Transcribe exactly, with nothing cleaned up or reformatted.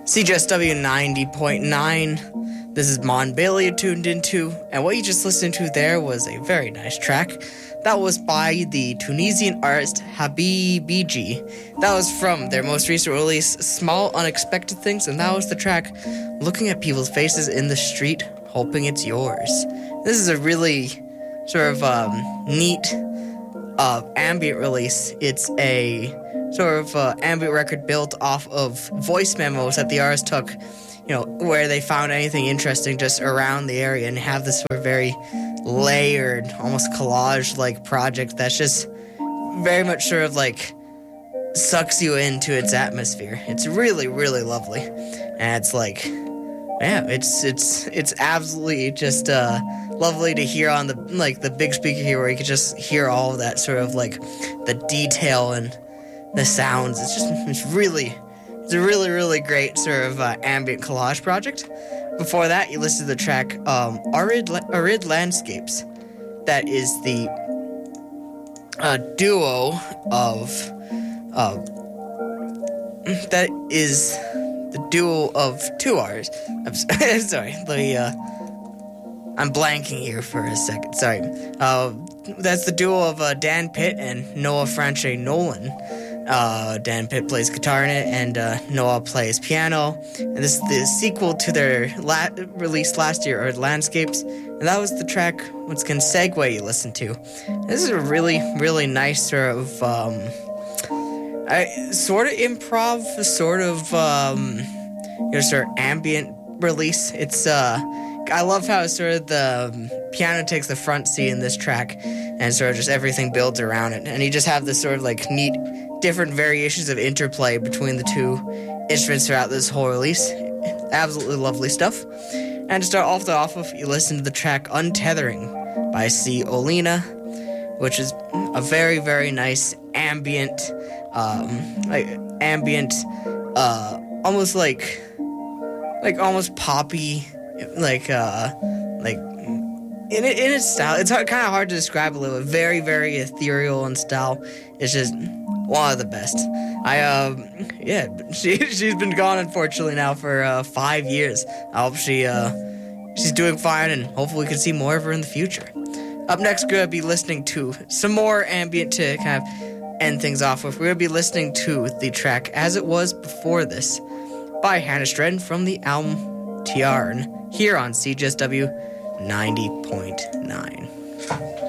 C J S W ninety point nine. This is Mon Bailey you tuned into, and what you just listened to there was a very nice track. That was by the Tunisian artist Habibiji. That was from their most recent release, Small Unexpected Things, and that was the track Looking at People's Faces in the Street, Hoping It's Yours. This is a really sort of um, neat uh, ambient release. It's a sort of uh, ambient record built off of voice memos that the artist took, you know, where they found anything interesting just around the area, and have this sort of very layered, almost collage-like project that's just very much sort of like sucks you into its atmosphere. It's really, really lovely, and it's like, yeah, it's it's it's absolutely just uh, lovely to hear on the like the big speaker here, where you can just hear all of that sort of like the detail and the sounds. It's just it's really it's a really really great sort of uh, ambient collage project. Before that, you listened to the track um, Arid, Arid Landscapes. That is the uh, duo of... Uh, that is the duo of two artists. I'm sorry, let me... Uh, I'm blanking here for a second. Sorry. Uh, that's the duo of uh, Dan Pitt and Noah Franche Nolan. Uh, Dan Pitt plays guitar in it, and uh, Noah plays piano. And this is the sequel to their la- release last year, or Landscapes. And that was the track, once again, Segue, you listened to. This is a really, really nice sort of, um, I, sort of improv, sort of, um, you know, sort of ambient release. It's, uh, I love how sort of the um, piano takes the front seat in this track, and sort of just everything builds around it. And you just have this sort of like neat, different variations of interplay between the two instruments throughout this whole release. Absolutely lovely stuff. And to start off the off of, you listen to the track Untethering by C. Olina, which is a very, very nice ambient, um, like ambient, uh, almost like, like almost poppy, like, uh, like, in it, in its style. It's kind of hard to describe a little bit. Very, very ethereal in style. It's just one of the best. I, um, yeah, she, she's been gone, unfortunately, now for, uh, five years. I hope she, uh, she's doing fine, and hopefully we can see more of her in the future. Up next, we're going to be listening to some more ambient to kind of end things off with. We're going to be listening to the track As It Was Before This by Hannah Stredden from the album Tiarn, here on C J S W ninety point nine.